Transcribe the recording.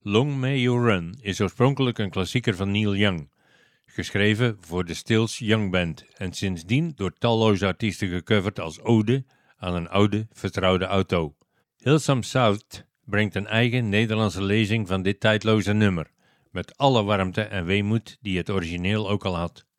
Long May You Run is oorspronkelijk een klassieker van Neil Young, geschreven voor de Stills Young Band en sindsdien door talloze artiesten gecoverd als ode aan een oude, vertrouwde auto. Hillsong South brengt een eigen Nederlandse lezing van dit tijdloze nummer, met alle warmte en weemoed die het origineel ook al had.